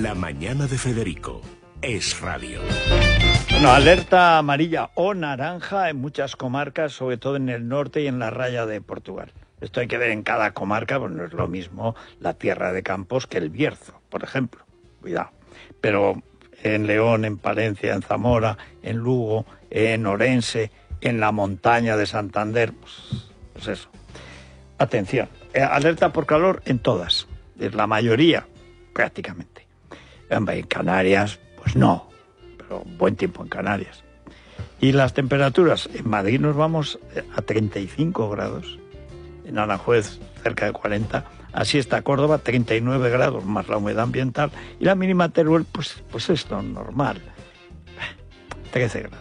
La mañana de Federico. Es radio. Bueno, alerta amarilla o naranja en muchas comarcas, sobre todo en el norte y en la raya de Portugal. Esto hay que ver en cada comarca, pues no es lo mismo la Tierra de Campos que el Bierzo, por ejemplo. Cuidado. Pero en León, en Palencia, en Zamora, en Lugo, en Orense, en la montaña de Santander, pues eso. Atención, alerta por calor en todas, es la mayoría prácticamente. En Canarias, pues no, pero buen tiempo en Canarias. Y las temperaturas, en Madrid nos vamos a 35 grados, en Aranjuez cerca de 40, así está Córdoba, 39 grados más la humedad ambiental, y la mínima Teruel, pues esto, normal, 13 grados.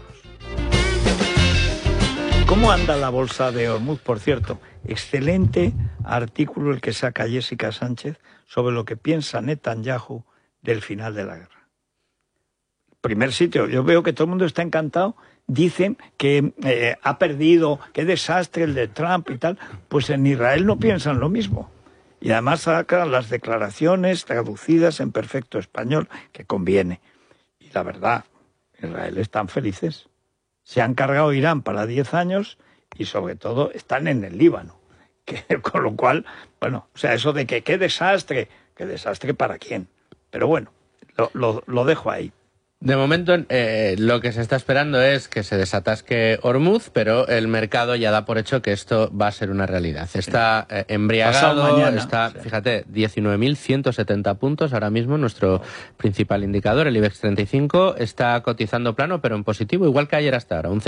¿Cómo anda la bolsa de Ormuz? Por cierto, excelente artículo el que saca Jessica Sánchez sobre lo que piensa Netanyahu del final de la guerra. Primer sitio, yo veo que todo el mundo está encantado, dicen que ha perdido, qué desastre el de Trump y tal, pues en Israel no piensan lo mismo. Y además sacan las declaraciones traducidas en perfecto español, que conviene. Y la verdad, Israel están felices. Se han cargado Irán para 10 años y sobre todo están en el Líbano. Con lo cual, bueno, o sea, eso de que qué desastre para quién. Pero bueno, lo dejo ahí. De momento, lo que se está esperando es que se desatasque Ormuz, pero el mercado ya da por hecho que esto va a ser una realidad. Está embriagado, mañana, está, fíjate, 19.170 puntos ahora mismo, nuestro principal indicador, el IBEX 35, está cotizando plano, pero en positivo, igual que ayer hasta ahora, un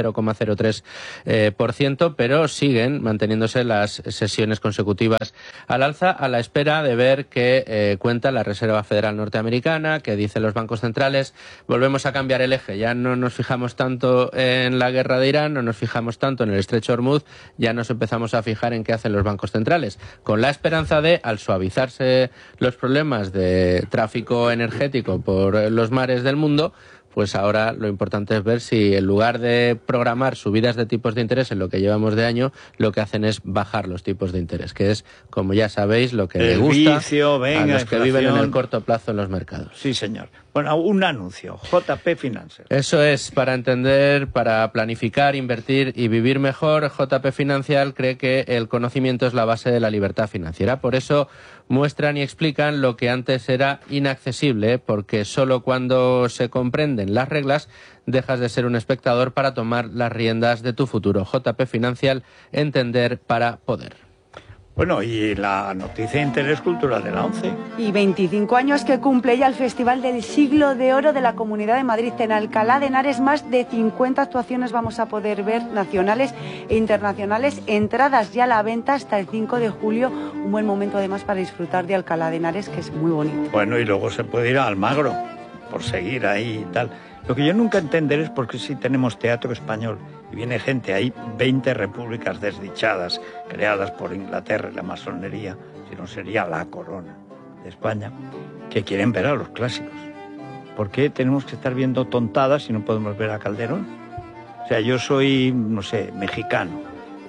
0,03%, pero siguen manteniéndose las sesiones consecutivas al alza, a la espera de ver qué cuenta la Reserva Federal Norteamericana, qué dicen los bancos centrales. Volvemos a cambiar el eje, ya no nos fijamos tanto en la guerra de Irán, no nos fijamos tanto en el estrecho Hormuz, ya nos empezamos a fijar en qué hacen los bancos centrales, con la esperanza de, al suavizarse los problemas de tráfico energético por los mares del mundo, pues ahora lo importante es ver si en lugar de programar subidas de tipos de interés en lo que llevamos de año, lo que hacen es bajar los tipos de interés, que es, como ya sabéis, lo que le gusta vicio, venga, a los que viven en inflación. el corto plazo en los mercados. Sí, señor. Bueno, un anuncio, JP Financial. Eso es, para entender, para planificar, invertir y vivir mejor, JP Financial cree que el conocimiento es la base de la libertad financiera. Por eso muestran y explican lo que antes era inaccesible, porque solo cuando se comprenden las reglas dejas de ser un espectador para tomar las riendas de tu futuro. JP Financial, entender para poder. Bueno, y la noticia de interés cultural de la ONCE. Y 25 años que cumple ya el Festival del Siglo de Oro de la Comunidad de Madrid. En Alcalá de Henares más de 50 actuaciones vamos a poder ver, nacionales e internacionales. Entradas ya a la venta hasta el 5 de julio. Un buen momento además para disfrutar de Alcalá de Henares, que es muy bonito. Bueno, y luego se puede ir a Almagro, por seguir ahí y tal. Lo que yo nunca entenderé es por qué si tenemos teatro español y viene gente, hay 20 repúblicas desdichadas creadas por Inglaterra y la masonería, si no sería la corona de España, que quieren ver a los clásicos. ¿Por qué tenemos que estar viendo tontadas si no podemos ver a Calderón? O sea, yo soy, no sé, mexicano,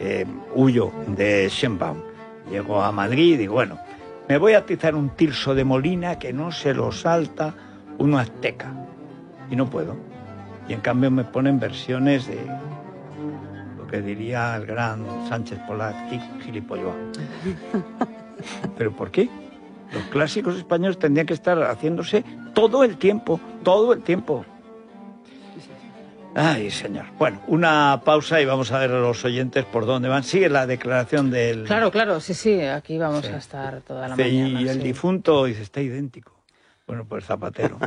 huyo de Sheinbaum, llego a Madrid y digo, bueno, me voy a atizar un Tirso de Molina que no se lo salta uno azteca. Y no puedo. Y en cambio me ponen versiones de lo que diría el gran Sánchez Polac, gilipollas. ¿Pero por qué? Los clásicos españoles tendrían que estar haciéndose todo el tiempo, todo el tiempo. Ay, señor. Bueno, una pausa y vamos a ver a los oyentes por dónde van. Sigue la declaración del... Claro, sí, aquí vamos a estar toda la mañana. Y el difunto dice, está idéntico. Bueno, pues Zapatero.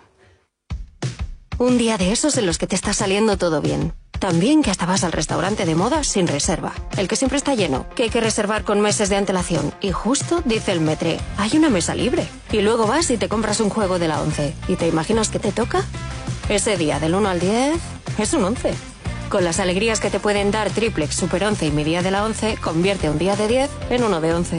Un día de esos en los que te está saliendo todo bien. También que hasta vas al restaurante de moda sin reserva. El que siempre está lleno, que hay que reservar con meses de antelación. Y justo dice el metre, hay una mesa libre. Y luego vas y te compras un juego de la 11. ¿Y te imaginas que te toca? Ese día del 1 al 10 es un 11. Con las alegrías que te pueden dar Triplex, Super 11 y mi día de la 11, convierte un día de 10 en uno de 11.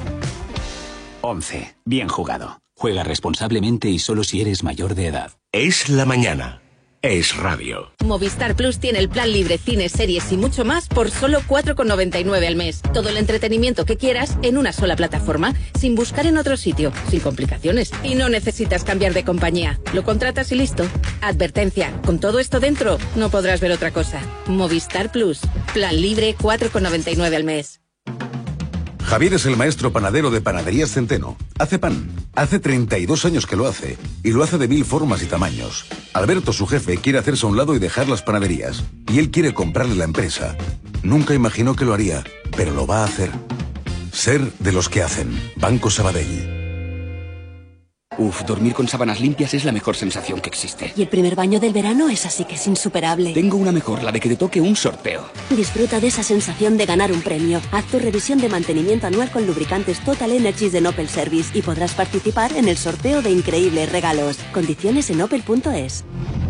11. Bien jugado. Juega responsablemente y solo si eres mayor de edad. Es la mañana. Es radio. Movistar Plus tiene el plan libre, cines, series y mucho más por solo 4,99 al mes. Todo el entretenimiento que quieras en una sola plataforma, sin buscar en otro sitio, sin complicaciones. Y no necesitas cambiar de compañía. Lo contratas y listo. Advertencia, con todo esto dentro, no podrás ver otra cosa. Movistar Plus. Plan libre, 4,99 al mes. Javier es el maestro panadero de Panaderías Centeno. Hace pan. Hace 32 años que lo hace. Y lo hace de 1000 formas y tamaños. Alberto, su jefe, quiere hacerse a un lado y dejar las panaderías. Y él quiere comprarle la empresa. Nunca imaginó que lo haría, pero lo va a hacer. Ser de los que hacen. Banco Sabadell. Dormir con sábanas limpias es la mejor sensación que existe. Y el primer baño del verano es así que es insuperable. Tengo una mejor, la de que te toque un sorteo. Disfruta de esa sensación de ganar un premio. Haz tu revisión de mantenimiento anual con lubricantes Total Energies de Opel Service y podrás participar en el sorteo de increíbles regalos. Condiciones en opel.es.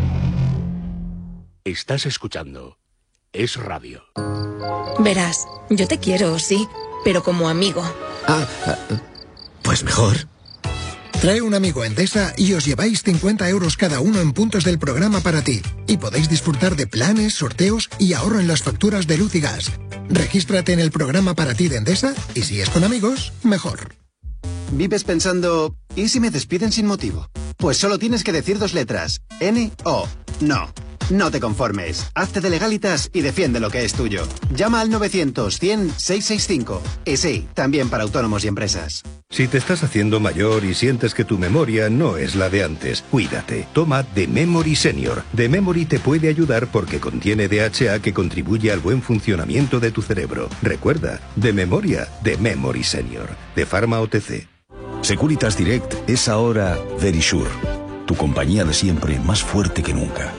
Estás escuchando Es Radio. Verás, yo te quiero, sí, pero como amigo. Pues mejor. Trae un amigo a Endesa y os lleváis 50 euros cada uno en puntos del programa para ti. Y podéis disfrutar de planes, sorteos y ahorro en las facturas de luz y gas. Regístrate en el programa para ti de Endesa y si es con amigos, mejor. ¿Vives pensando, ¿y si me despiden sin motivo? Pues solo tienes que decir 2 letras. N-O. No. No te conformes. Hazte de Legalitas y defiende lo que es tuyo. Llama al 900-100-665. Y sí, también para autónomos y empresas. Si te estás haciendo mayor y sientes que tu memoria no es la de antes, cuídate. Toma The Memory Senior. The Memory te puede ayudar porque contiene DHA que contribuye al buen funcionamiento de tu cerebro. Recuerda, de memoria, The Memory Senior. De Pharma OTC. Securitas Direct es ahora Verisure. Tu compañía de siempre, más fuerte que nunca.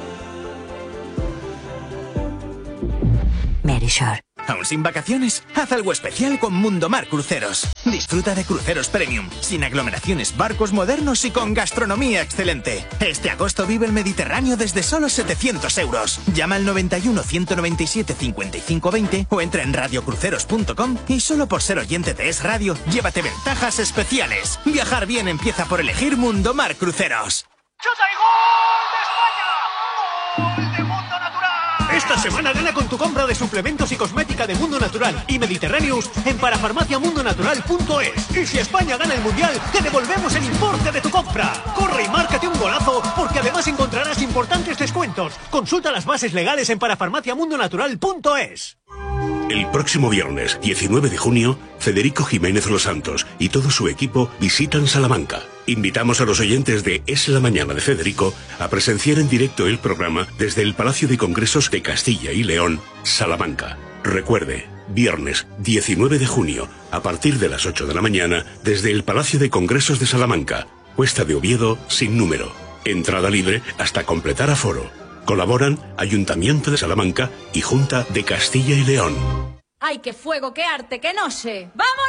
Verisure. ¿Aún sin vacaciones? Haz algo especial con Mundomar Cruceros. Disfruta de cruceros premium, sin aglomeraciones, barcos modernos y con gastronomía excelente. Este agosto vive el Mediterráneo desde solo 700 euros. Llama al 91 197 55 20 o entra en radiocruceros.com y solo por ser oyente de Es Radio, llévate ventajas especiales. Viajar bien empieza por elegir Mundomar Cruceros. ¡Chuta y gol de España! ¡Gol de Mundo Natural! Esta semana gana con tu compra de suplementos y cosmética de Mundo Natural y Mediterráneos en parafarmaciamundonatural.es. Y si España gana el Mundial, te devolvemos el importe de tu compra. Corre y márcate un golazo, porque además encontrarás importantes descuentos. Consulta las bases legales en parafarmaciamundonatural.es. El próximo viernes, 19 de junio, Federico Jiménez Los Santos y todo su equipo visitan Salamanca. Invitamos a los oyentes de Es la Mañana de Federico a presenciar en directo el programa desde el Palacio de Congresos de Castilla y León, Salamanca. Recuerde, viernes 19 de junio, a partir de las 8 de la mañana, desde el Palacio de Congresos de Salamanca, Cuesta de Oviedo, sin número. Entrada libre hasta completar aforo. Colaboran Ayuntamiento de Salamanca y Junta de Castilla y León. ¡Ay, qué fuego, qué arte, qué noche! ¡Vamos!